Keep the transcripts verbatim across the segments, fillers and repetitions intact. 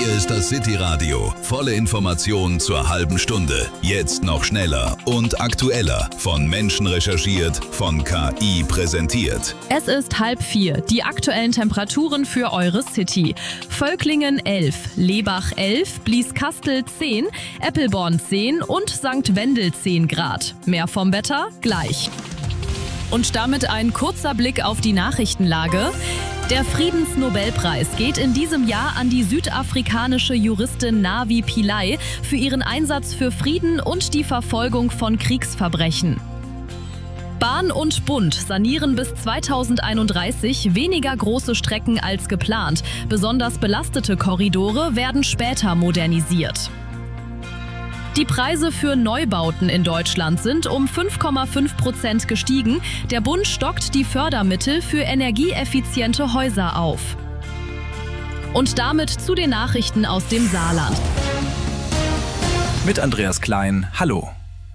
Hier ist das City Radio. Volle Informationen zur halben Stunde. Jetzt noch schneller und aktueller. Von Menschen recherchiert, von K I präsentiert. Es ist halb vier. Die aktuellen Temperaturen für eure City. Völklingen elf, Lebach elf, Blieskastel zehn, Eppelborn zehn und Sankt Wendel zehn Grad. Mehr vom Wetter gleich. Und damit ein kurzer Blick auf die Nachrichtenlage. Der Friedensnobelpreis geht in diesem Jahr an die südafrikanische Juristin Navi Pillay für ihren Einsatz für Frieden und die Verfolgung von Kriegsverbrechen. Bahn und Bund sanieren bis zweitausendeinunddreißig weniger große Strecken als geplant. Besonders belastete Korridore werden später modernisiert. Die Preise für Neubauten in Deutschland sind um fünf Komma fünf Prozent gestiegen. Der Bund stockt die Fördermittel für energieeffiziente Häuser auf. Und damit zu den Nachrichten aus dem Saarland. Mit Andreas Klein, hallo.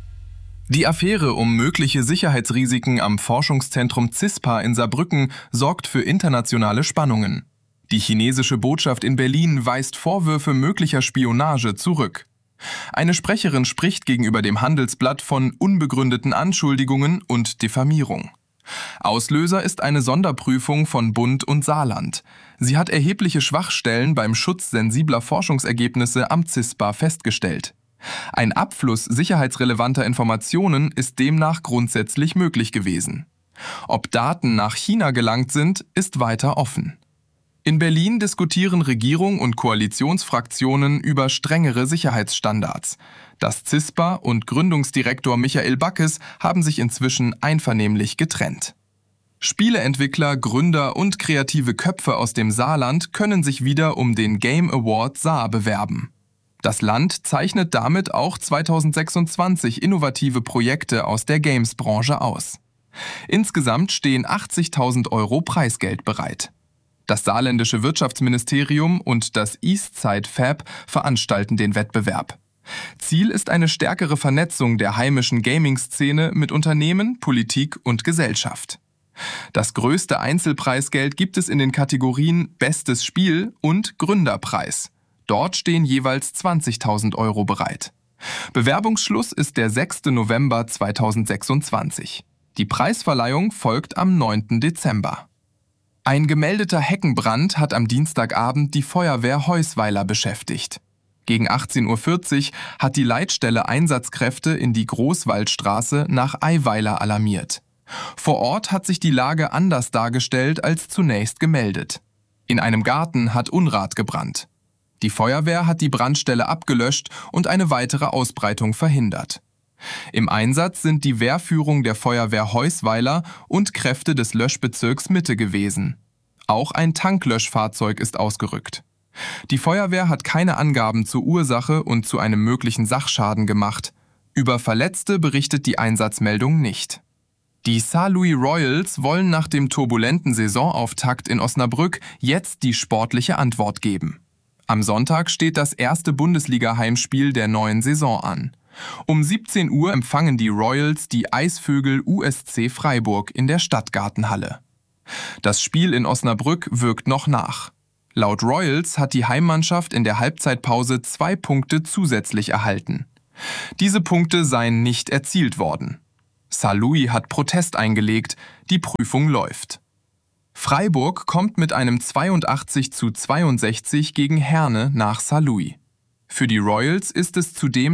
Die Affäre um mögliche Sicherheitsrisiken am Forschungszentrum CISPA in Saarbrücken sorgt für internationale Spannungen. Die chinesische Botschaft in Berlin weist Vorwürfe möglicher Spionage zurück. Eine Sprecherin spricht gegenüber dem Handelsblatt von unbegründeten Anschuldigungen und Diffamierung. Auslöser ist eine Sonderprüfung von Bund und Saarland. Sie hat erhebliche Schwachstellen beim Schutz sensibler Forschungsergebnisse am CISPA festgestellt. Ein Abfluss sicherheitsrelevanter Informationen ist demnach grundsätzlich möglich gewesen. Ob Daten nach China gelangt sind, ist weiter offen. In Berlin diskutieren Regierung und Koalitionsfraktionen über strengere Sicherheitsstandards. Das CISPA und Gründungsdirektor Michael Backes haben sich inzwischen einvernehmlich getrennt. Spieleentwickler, Gründer und kreative Köpfe aus dem Saarland können sich wieder um den Game Award Saar bewerben. Das Land zeichnet damit auch zweitausendsechsundzwanzig innovative Projekte aus der Games-Branche aus. Insgesamt stehen achtzigtausend Euro Preisgeld bereit. Das saarländische Wirtschaftsministerium und das Eastside Fab veranstalten den Wettbewerb. Ziel ist eine stärkere Vernetzung der heimischen Gaming-Szene mit Unternehmen, Politik und Gesellschaft. Das größte Einzelpreisgeld gibt es in den Kategorien Bestes Spiel und Gründerpreis. Dort stehen jeweils zwanzigtausend Euro bereit. Bewerbungsschluss ist der sechster November zweitausendsechsundzwanzig. Die Preisverleihung folgt am neunten Dezember. Ein gemeldeter Heckenbrand hat am Dienstagabend die Feuerwehr Heusweiler beschäftigt. Gegen achtzehn Uhr vierzig hat die Leitstelle Einsatzkräfte in die Großwaldstraße nach Eiweiler alarmiert. Vor Ort hat sich die Lage anders dargestellt als zunächst gemeldet. In einem Garten hat Unrat gebrannt. Die Feuerwehr hat die Brandstelle abgelöscht und eine weitere Ausbreitung verhindert. Im Einsatz sind die Wehrführung der Feuerwehr Heusweiler und Kräfte des Löschbezirks Mitte gewesen. Auch ein Tanklöschfahrzeug ist ausgerückt. Die Feuerwehr hat keine Angaben zur Ursache und zu einem möglichen Sachschaden gemacht. Über Verletzte berichtet die Einsatzmeldung nicht. Die Saarlouis Royals wollen nach dem turbulenten Saisonauftakt in Osnabrück jetzt die sportliche Antwort geben. Am Sonntag steht das erste Bundesliga-Heimspiel der neuen Saison an. Um siebzehn Uhr empfangen die Royals die Eisvögel U S C Freiburg in der Stadtgartenhalle. Das Spiel in Osnabrück wirkt noch nach. Laut Royals hat die Heimmannschaft in der Halbzeitpause zwei Punkte zusätzlich erhalten. Diese Punkte seien nicht erzielt worden. Saarlouis hat Protest eingelegt, die Prüfung läuft. Freiburg kommt mit einem zweiundachtzig zu zweiundsechzig gegen Herne nach Saarlouis. Für die Royals ist es zudem